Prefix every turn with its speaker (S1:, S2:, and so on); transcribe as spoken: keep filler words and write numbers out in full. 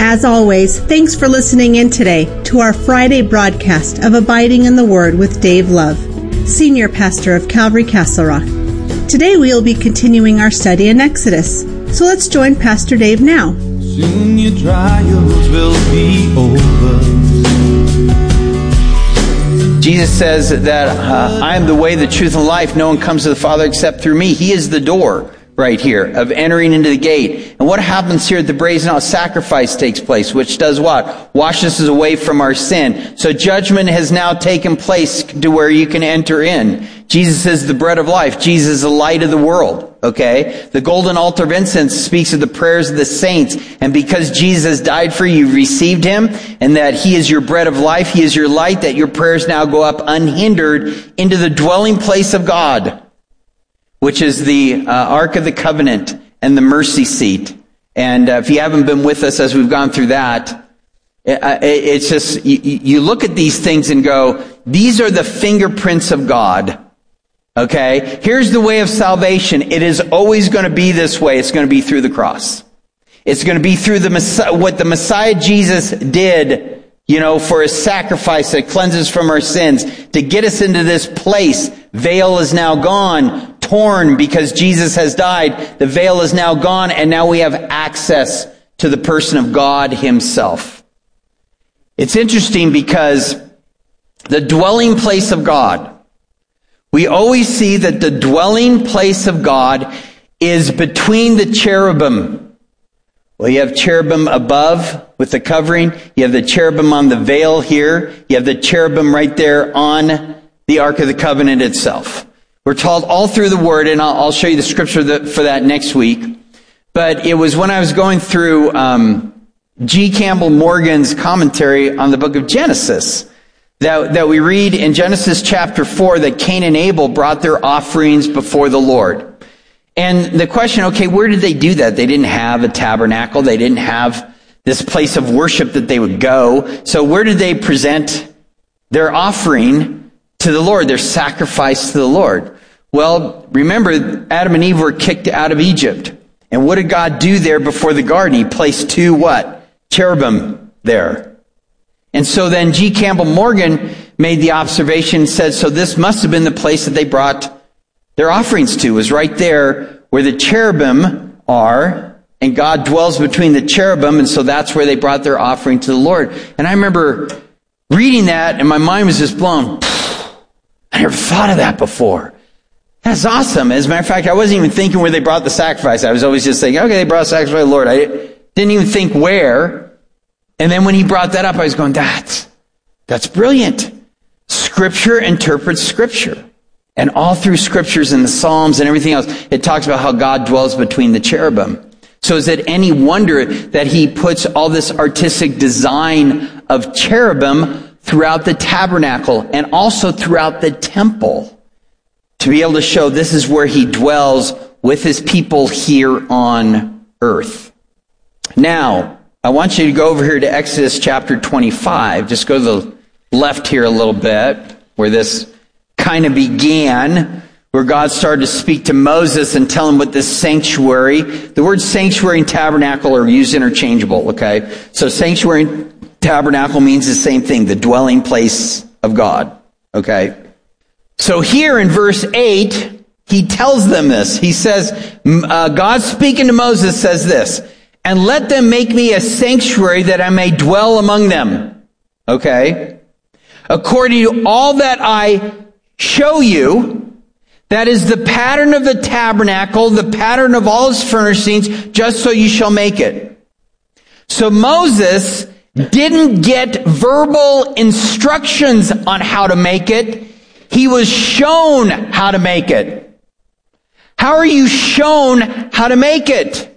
S1: As always, thanks for listening in today to our Friday broadcast of Abiding in the Word with Dave Love, Senior Pastor of Calvary Castle Rock. Today we will be continuing our study in Exodus, so let's join Pastor Dave now.
S2: Soon your trials will be over.
S3: Jesus says that uh, I am the way, the truth, and life. No one comes to the Father except through me. He is the door right here of entering into the gate. And what happens here at the brazen altar? Sacrifice takes place, which does what? Washes us away from our sin. So judgment has now taken place to where you can enter in. Jesus is the bread of life. Jesus is the light of the world. Okay? The golden altar of incense speaks of the prayers of the saints. And because Jesus died for you, you received him, and that he is your bread of life, he is your light, that your prayers now go up unhindered into the dwelling place of God, which is the uh, Ark of the Covenant and the mercy seat. And uh, if you haven't been with us as we've gone through that, it, it's just, you, you look at these things and go, these are the fingerprints of God. Okay? Here's the way of salvation. It is always going to be this way. It's going to be through the cross. It's going to be through the Messiah, what the Messiah Jesus did, you know, for his sacrifice that cleanses from our sins, to get us into this place. Veil is now gone, torn because Jesus has died. The veil is now gone, and now we have access to the person of God himself. It's interesting because the dwelling place of God, we always see that the dwelling place of God is between the cherubim. Well, you have cherubim above with the covering. You have the cherubim on the veil here. You have the cherubim right there on the Ark of the Covenant itself. We're told all through the Word, and I'll, I'll show you the scripture that, for that next week. But it was when I was going through um, G. Campbell Morgan's commentary on the book of Genesis that, that we read in Genesis chapter four that Cain and Abel brought their offerings before the Lord. And the question, okay, where did they do that? They didn't have a tabernacle. They didn't have this place of worship that they would go. So where did they present their offering to the Lord, their sacrifice to the Lord? Well, remember, Adam and Eve were kicked out of Egypt. And what did God do there before the garden? He placed two what? Cherubim there. And so then G. Campbell Morgan made the observation and said, so this must have been the place that they brought their offerings to, was right there where the cherubim are, and God dwells between the cherubim, and so that's where they brought their offering to the Lord. And I remember reading that, and my mind was just blown. I never thought of that before. That's awesome. As a matter of fact, I wasn't even thinking where they brought the sacrifice. I was always just thinking, okay, they brought a sacrifice to the Lord. I didn't even think where. And then when he brought that up, I was going, that's, that's brilliant. Scripture interprets Scripture. And all through Scriptures and the Psalms and everything else, it talks about how God dwells between the cherubim. So is it any wonder that he puts all this artistic design of cherubim throughout the tabernacle and also throughout the temple to be able to show this is where he dwells with his people here on earth. Now, I want you to go over here to Exodus chapter twenty-five. Just go to the left here a little bit, where this kind of began, where God started to speak to Moses and tell him what this sanctuary, the words sanctuary and tabernacle are used interchangeable, okay? So sanctuary and tabernacle means the same thing, the dwelling place of God, okay? So here in verse eight, he tells them this. He says, uh, God speaking to Moses says this, and let them make me a sanctuary that I may dwell among them, okay? According to all that I show you, that is the pattern of the tabernacle, the pattern of all its furnishings, just so you shall make it. So Moses didn't get verbal instructions on how to make it. He was shown how to make it. How are you shown how to make it?